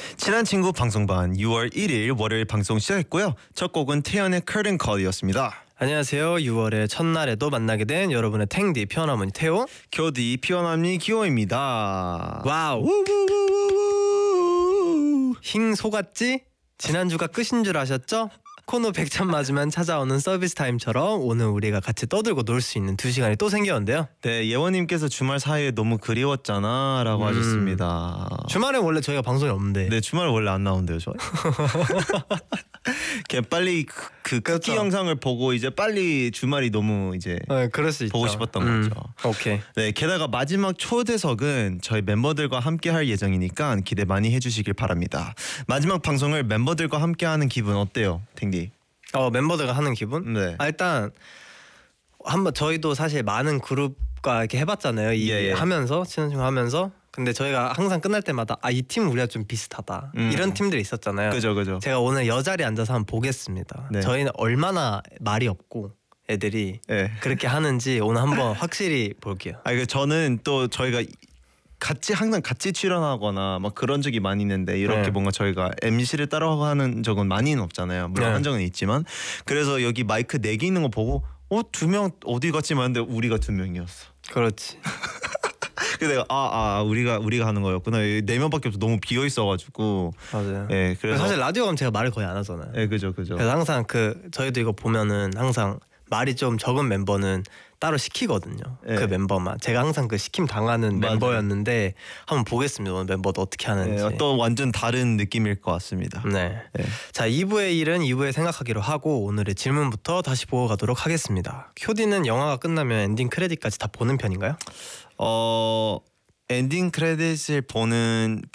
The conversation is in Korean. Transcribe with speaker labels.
Speaker 1: 친한 친구 방송반 6월 1일 월요일 방송 시작했고요. 첫 곡은 태연의 Curtain Call이었습니다.
Speaker 2: 안녕하세요. 6월의 첫날에도 만나게 된 여러분의 탱디 피어나머니 태호,
Speaker 1: 교디 피어남니 기호입니다.
Speaker 2: 와우.
Speaker 1: 우우우우우우.
Speaker 2: 힝 속았지? 지난주가 끝인 줄 아셨죠? 코너 100찬 맞으면 찾아오는 서비스 타임처럼 오늘 우리가 같이 떠들고 놀 수 있는 2시간이 또 생겼는데요.
Speaker 1: 네, 예원님께서 주말 사이에 너무 그리웠잖아 라고 하셨습니다.
Speaker 2: 주말에 원래 저희가 방송이 없는데.
Speaker 1: 네, 주말 원래 안 나온대요 저희. 그냥 빨리 그
Speaker 2: 그렇죠.
Speaker 1: 쿠키 영상을 보고 이제 빨리 주말이 너무 이제
Speaker 2: 네, 그럴 수 있죠.
Speaker 1: 보고 싶었던 거죠.
Speaker 2: 오케이.
Speaker 1: 네, 게다가 마지막 초대석은 저희 멤버들과 함께 할 예정이니까 기대 많이 해주시길 바랍니다. 마지막 방송을 멤버들과 함께 하는 기분 어때요, 탱디?
Speaker 2: 멤버들과 하는 기분?
Speaker 1: 네.
Speaker 2: 일단 한번 저희도 사실 많은 그룹과 이렇게 해봤잖아요.
Speaker 1: 예.
Speaker 2: 하면서 친한 친구 하면서. 근데 저희가 항상 끝날 때마다 이 팀 우리가 좀 비슷하다 이런 팀들이 있었잖아요.
Speaker 1: 그죠.
Speaker 2: 제가 오늘 여자리에 앉아서 한번 보겠습니다.
Speaker 1: 네.
Speaker 2: 저희는 얼마나 말이 없고 애들이
Speaker 1: 네.
Speaker 2: 그렇게 하는지 오늘 한번 확실히 볼게요.
Speaker 1: 저는 또 저희가 항상 같이 출연하거나 막 그런 적이 많이 있는데 이렇게
Speaker 2: 네.
Speaker 1: 뭔가 저희가 MC를 따라가는 적은 많이는 없잖아요. 물론
Speaker 2: 네.
Speaker 1: 한 적은 있지만 그래서 여기 마이크 4개 있는 거 보고 2명 어디 갔지 했는데 우리가 2명이었어.
Speaker 2: 그렇지.
Speaker 1: 근데 우리가 하는 거였구나. 4명밖에 없어. 너무 비어 있어가지고.
Speaker 2: 맞아요.
Speaker 1: 예, 그래서
Speaker 2: 사실 라디오 가면 제가 말을 거의 안 하잖아요.
Speaker 1: 예, 그죠.
Speaker 2: 그래서 항상 저희도 이거 보면은 항상 말이 좀 적은 멤버는 따로 시키거든요.
Speaker 1: 네.
Speaker 2: 그 멤버만. 제가 항상 그 시킴 당하는
Speaker 1: 맞아요.
Speaker 2: 멤버였는데 한번 보겠습니다. 오늘 멤버도 어떻게 하는지.
Speaker 1: 예, 또 완전 다른 느낌일 것 같습니다.
Speaker 2: 네.
Speaker 1: 네.
Speaker 2: 자, 2부의 일은 2부에 생각하기로 하고 오늘의 질문부터 다시 보고 가도록 하겠습니다. 효디는 영화가 끝나면 엔딩 크레딧까지 다 보는 편인가요?
Speaker 1: 엔딩 크레딧을